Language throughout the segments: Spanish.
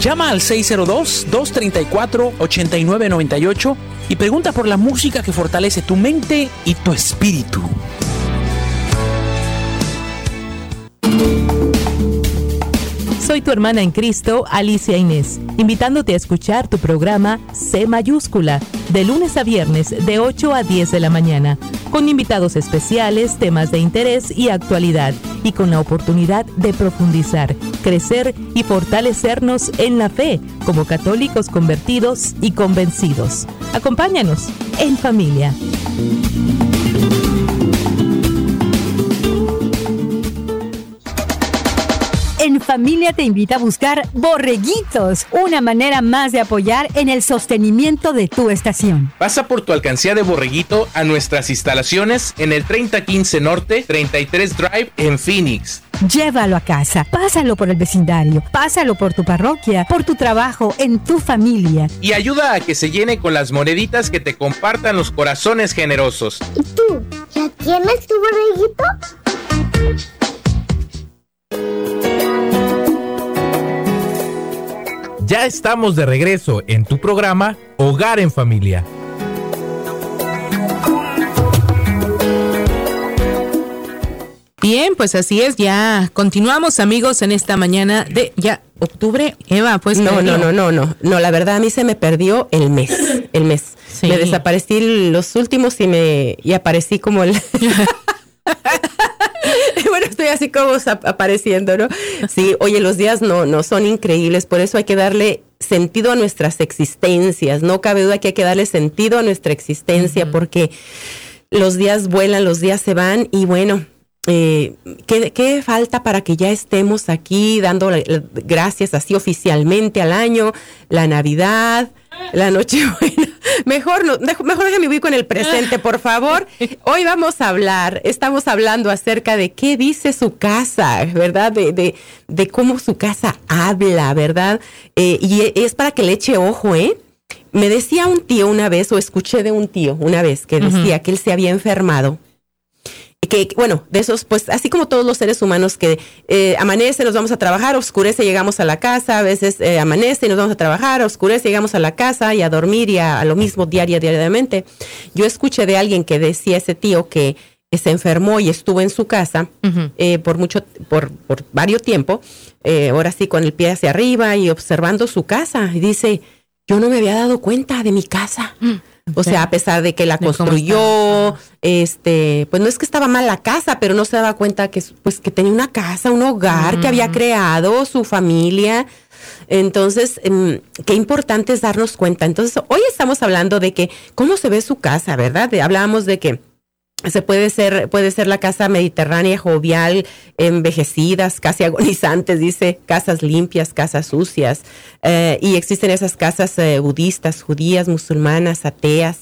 Llama al 602-234-8998 y pregunta por la música que fortalece tu mente y tu espíritu. Soy tu hermana en Cristo, Alicia Inés, invitándote a escuchar tu programa C Mayúscula, de lunes a viernes de 8 a 10 de la mañana, con invitados especiales, temas de interés y actualidad, y con la oportunidad de profundizar, crecer y fortalecernos en la fe como católicos convertidos y convencidos. Acompáñanos en familia. En Familia te invita a buscar Borreguitos, una manera más de apoyar en el sostenimiento de tu estación. Pasa por tu alcancía de Borreguito a nuestras instalaciones en el 3015 Norte, 33 Drive en Phoenix. Llévalo a casa, pásalo por el vecindario, pásalo por tu parroquia, por tu trabajo, en tu familia. Y ayuda a que se llene con las moneditas que te compartan los corazones generosos. ¿Y tú? ¿Ya tienes tu borreguito? Ya estamos de regreso en tu programa Hogar en Familia. Bien, pues así es, ya continuamos, amigos, en esta mañana de ya octubre. Eva, pues No, la verdad a mí se me perdió el mes. Sí. Me desaparecí los últimos y aparecí como el bueno, estoy así como apareciendo, ¿no? Sí, oye, los días no son increíbles, por eso hay que darle sentido a nuestras existencias. No cabe duda que hay que darle sentido a nuestra existencia, porque los días vuelan, los días se van y bueno, ¿qué falta para que ya estemos aquí dando gracias así oficialmente al año, la Navidad, la Nochebuena? Mejor déjame vivir con el presente, por favor. Hoy estamos hablando acerca de qué dice su casa, ¿verdad? De cómo su casa habla, ¿verdad? Y es para que le eche ojo, ¿eh? Me decía un tío una vez, o escuché de un tío una vez, que decía que él se había enfermado. Que, bueno, de esos, pues, así como todos los seres humanos que amanece, nos vamos a trabajar, oscurece, llegamos a la casa, a veces amanece y nos vamos a trabajar, oscurece, llegamos a la casa y a dormir y a lo mismo diariamente. Yo escuché de alguien que decía ese tío que se enfermó y estuvo en su casa por varios tiempo, ahora sí con el pie hacia arriba y observando su casa, y dice, yo no me había dado cuenta de mi casa. O sea, a pesar de que la construyó, pues no es que estaba mal la casa, pero no se daba cuenta que tenía una casa, un hogar que había creado, su familia. Entonces, qué importante es darnos cuenta. Entonces, hoy estamos hablando de que cómo se ve su casa, ¿verdad? Hablábamos de que puede ser la casa mediterránea, jovial, envejecidas, casi agonizantes, dice, casas limpias, casas sucias, y existen esas casas budistas, judías, musulmanas, ateas,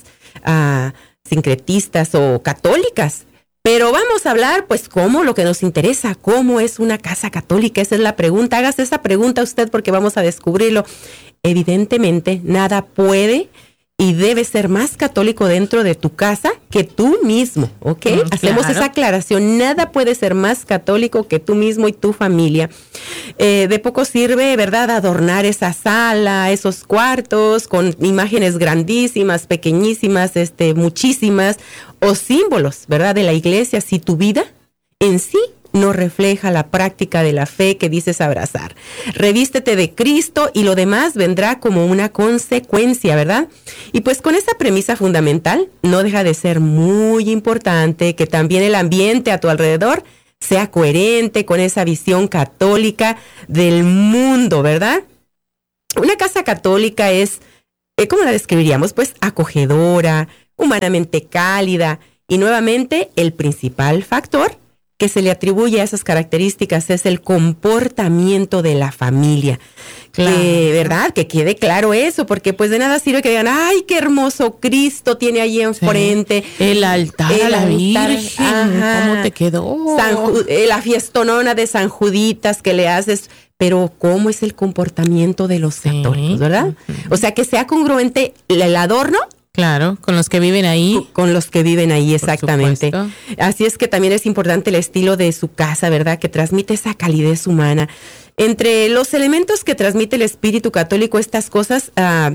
sincretistas o católicas. Pero vamos a hablar, pues, lo que nos interesa, cómo es una casa católica. Esa es la pregunta. Hágase esa pregunta usted porque vamos a descubrirlo. Evidentemente, nada puede y debe ser más católico dentro de tu casa que tú mismo, ¿ok? Hacemos esa aclaración. Nada puede ser más católico que tú mismo y tu familia. De poco sirve, ¿verdad?, adornar esa sala, esos cuartos con imágenes grandísimas, pequeñísimas, muchísimas, o símbolos, ¿verdad?, de la iglesia, si tu vida en sí no refleja la práctica de la fe que dices abrazar. Revístete de Cristo y lo demás vendrá como una consecuencia, ¿verdad? Y pues con esta premisa fundamental, no deja de ser muy importante que también el ambiente a tu alrededor sea coherente con esa visión católica del mundo, ¿verdad? Una casa católica es, ¿cómo la describiríamos? Pues acogedora, humanamente cálida, y nuevamente el principal factor que se le atribuye a esas características es el comportamiento de la familia. Claro. ¿Verdad? Que quede claro eso, porque pues de nada sirve que digan, ¡ay, qué hermoso Cristo tiene ahí enfrente! Sí. El altar a la Virgen, ¿cómo te quedó? La fiestonona de San Juditas que le haces, pero ¿cómo es el comportamiento de los católicos, verdad? O sea, que sea congruente el adorno. Claro, con los que viven ahí. Con los que viven ahí, exactamente. Así es que también es importante el estilo de su casa, ¿verdad? Que transmite esa calidez humana. Entre los elementos que transmite el espíritu católico, estas cosas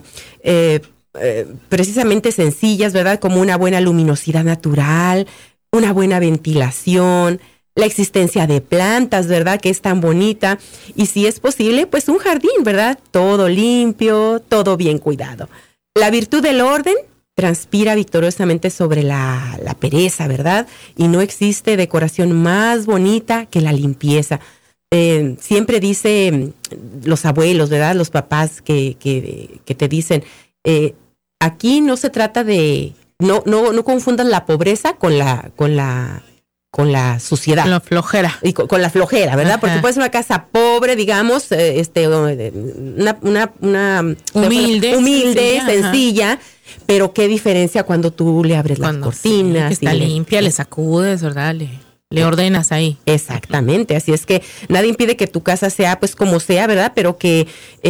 precisamente sencillas, ¿verdad? Como una buena luminosidad natural, una buena ventilación, la existencia de plantas, ¿verdad? Que es tan bonita. Y si es posible, pues un jardín, ¿verdad? Todo limpio, todo bien cuidado. La virtud del orden transpira victoriosamente sobre la pereza, ¿verdad? Y no existe decoración más bonita que la limpieza. Siempre dice los abuelos, ¿verdad? Los papás que te dicen, aquí no se trata de, no confundan la pobreza con la suciedad. Con la flojera. Y con la flojera, ¿verdad? Ajá. Porque puede ser una casa pobre, digamos, una humilde, sencilla. Pero qué diferencia cuando tú le abres las cortinas. Sí, que está limpia, le sacudes, ¿verdad? Le ordenas ahí. Exactamente, así es que nada impide que tu casa sea pues como sea, ¿verdad? Pero que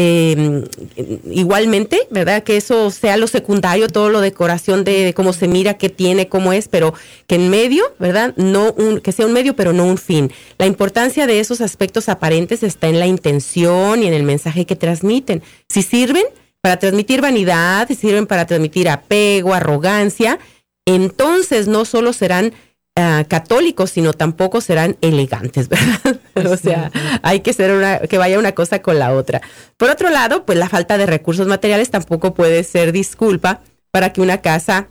igualmente, ¿verdad? Que eso sea lo secundario, todo lo decoración de cómo se mira, qué tiene, cómo es, pero que en medio, ¿verdad? Que sea un medio, pero no un fin. La importancia de esos aspectos aparentes está en la intención y en el mensaje que transmiten. Si sirven para transmitir vanidad, si sirven para transmitir apego, arrogancia, entonces no solo serán católicos, sino tampoco serán elegantes, ¿verdad? O sea, hay que ser que vaya una cosa con la otra. Por otro lado, pues la falta de recursos materiales tampoco puede ser disculpa para que una casa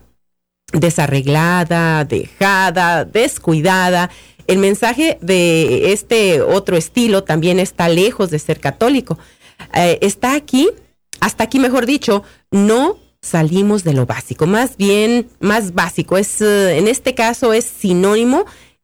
desarreglada, dejada, descuidada. El mensaje de este otro estilo también está lejos de ser católico. Está aquí, hasta aquí mejor dicho, no salimos de lo básico, más bien más básico. En este caso es sinónimo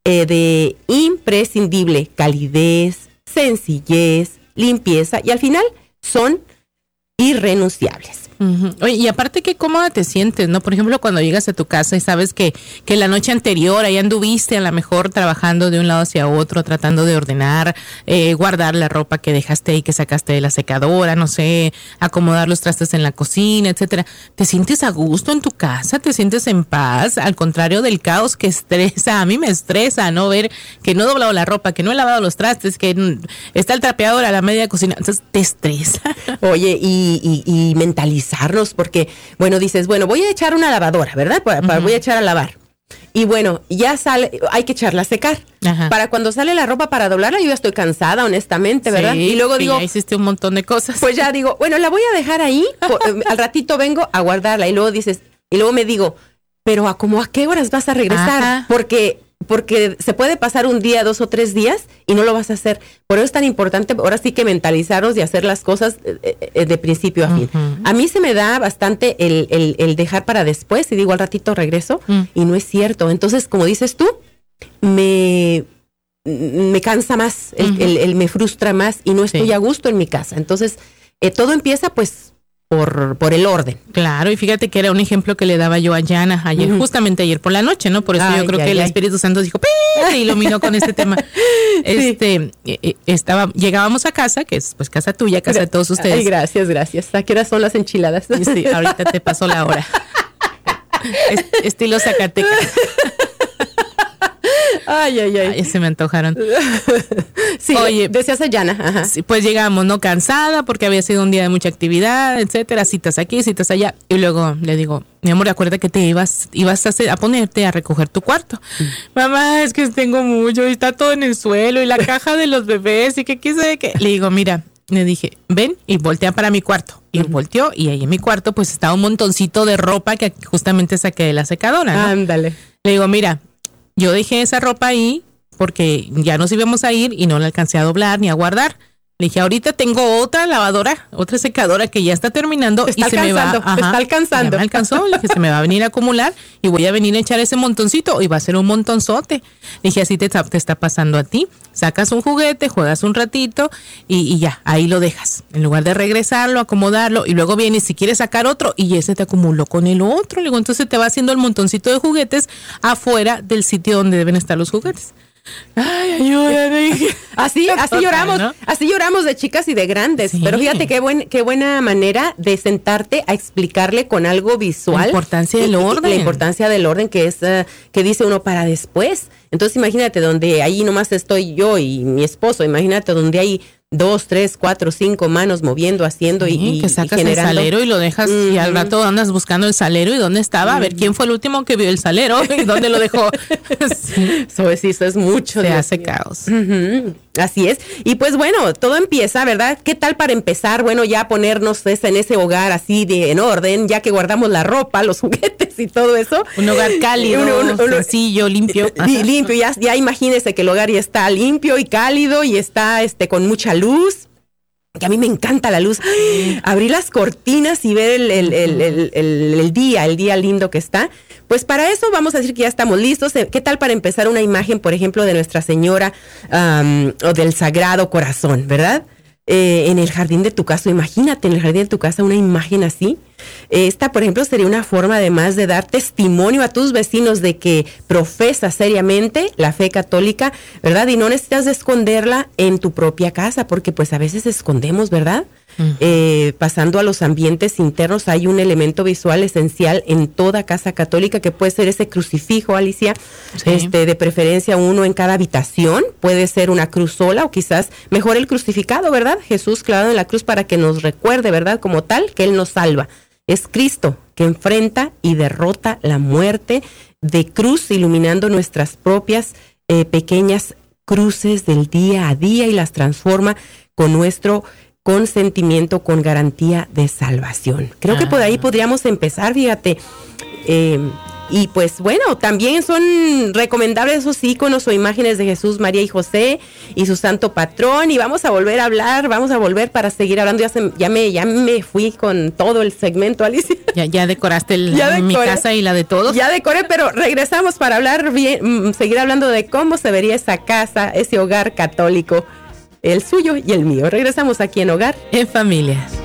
de imprescindible, calidez, sencillez, limpieza y al final son irrenunciables. Uh-huh. Oye, y aparte qué cómoda te sientes, ¿no? Por ejemplo, cuando llegas a tu casa y sabes que la noche anterior ahí anduviste a lo mejor trabajando de un lado hacia otro, tratando de ordenar, guardar la ropa que dejaste ahí, que sacaste de la secadora, no sé, acomodar los trastes en la cocina, etcétera. ¿Te sientes a gusto en tu casa? ¿Te sientes en paz? Al contrario del caos que estresa. A mí me estresa, ¿no? Ver que no he doblado la ropa, que no he lavado los trastes, que está el trapeador a la media cocina. Entonces, te estresa. Oye, y mentalizar, porque, bueno, dices, bueno, voy a echar una lavadora, ¿verdad? Voy a echar a lavar. Y bueno, ya sale, hay que echarla a secar. Ajá. Para cuando sale la ropa para doblarla, yo ya estoy cansada, honestamente, ¿verdad? Sí, y luego digo, ya hiciste un montón de cosas. Pues ya digo, bueno, la voy a dejar ahí, al ratito vengo a guardarla. Y luego dices, y luego me digo, pero ¿a qué horas vas a regresar? Ajá. Porque se puede pasar un día, 2 o 3 días y no lo vas a hacer. Por eso es tan importante ahora sí que mentalizarnos y hacer las cosas de principio a fin. Uh-huh. A mí se me da bastante el dejar para después y digo al ratito regreso y no es cierto. Entonces, como dices tú, me cansa más, me frustra más y no estoy a gusto en mi casa. Entonces, todo empieza pues por el orden. Claro, y fíjate que era un ejemplo que le daba yo a Yana ayer, justamente ayer por la noche, ¿no? Por eso yo creo que el Espíritu Santo dijo, se iluminó con este tema. Llegábamos a casa, que es pues casa tuya, casa de todos ustedes. Ay, gracias. ¿A qué hora son las enchiladas? Sí, ahorita te pasó la hora. Estilo Zacatecas. Ay, se me antojaron. Sí, oye, decías a Yana. Ajá. Sí, pues llegamos, ¿no? Cansada porque había sido un día de mucha actividad, etcétera, citas aquí, citas allá. Y luego le digo, mi amor, acuérdate que te ibas a ponerte a recoger tu cuarto. Mamá, es que tengo mucho y está todo en el suelo y la caja de los bebés y que quise que... Le digo, mira, le dije, ven y voltea para mi cuarto. Y volteó y ahí en mi cuarto pues estaba un montoncito de ropa que justamente saqué de la secadora, ¿no? Ándale. Le digo, mira, yo dejé esa ropa ahí porque ya nos íbamos a ir y no la alcancé a doblar ni a guardar. Le dije, ahorita tengo otra lavadora, otra secadora que ya está terminando y se me va. Está alcanzando. Ya me alcanzó, le dije, se me va a venir a acumular y voy a venir a echar ese montoncito y va a ser un montonzote. Le dije, así te está pasando a ti. Sacas un juguete, juegas un ratito y ya, ahí lo dejas. En lugar de regresarlo, acomodarlo y luego vienes si quieres sacar otro y ese te acumuló con el otro. Le digo, entonces te va haciendo el montoncito de juguetes afuera del sitio donde deben estar los juguetes. Ay, ayúdame. Así lloramos, ¿no? Así lloramos de chicas y de grandes. Sí. Pero fíjate qué buena manera de sentarte a explicarle con algo visual. La importancia del orden. La importancia del orden que es, que dice uno para después. Entonces imagínate donde ahí nomás estoy yo y mi esposo, imagínate donde hay 2, 3, 4, 5 manos moviendo, haciendo y que sacas generando. el salero y lo dejas y al rato andas buscando el salero y dónde estaba, a ver quién fue el último que vio el salero y dónde lo dejó. Sí, eso es mucho. Se hace caos. Así es. Y pues bueno, todo empieza, ¿verdad? ¿Qué tal para empezar? Bueno, ya ponernos en ese hogar así en orden, ya que guardamos la ropa, los juguetes y todo eso. Un hogar cálido, sencillo, limpio. Limpio, ya imagínese que el hogar ya está limpio y cálido y está con mucha luz. Que a mí me encanta la luz. Abrir las cortinas y ver el día lindo que está. Pues para eso vamos a decir que ya estamos listos. ¿Qué tal para empezar una imagen, por ejemplo, de Nuestra Señora o del Sagrado Corazón, verdad? En el jardín de tu casa, imagínate en el jardín de tu casa una imagen así. Esta, por ejemplo, sería una forma además de dar testimonio a tus vecinos de que profesas seriamente la fe católica, ¿verdad? Y no necesitas de esconderla en tu propia casa, porque pues a veces escondemos, ¿verdad? Pasando a los ambientes internos, hay un elemento visual esencial en toda casa católica que puede ser ese crucifijo, Alicia, sí. De preferencia uno en cada habitación, puede ser una cruz sola o quizás mejor el crucificado, ¿verdad? Jesús clavado en la cruz para que nos recuerde, ¿verdad? Como tal, que Él nos salva. Es Cristo que enfrenta y derrota la muerte de cruz, iluminando nuestras propias pequeñas cruces del día a día y las transforma con nuestro consentimiento, con garantía de salvación. Creo que por ahí podríamos empezar, fíjate. Y pues bueno, también son recomendables esos íconos o imágenes de Jesús, María y José y su santo patrón. Y vamos a volver a hablar, vamos a volver para seguir hablando. Ya me fui con todo el segmento, Alicia. Ya decoraste mi casa y la de todos. Ya decoré, pero regresamos para hablar bien, seguir hablando de cómo se vería esa casa, ese hogar católico, el suyo y el mío. Regresamos aquí en Hogar en Familia.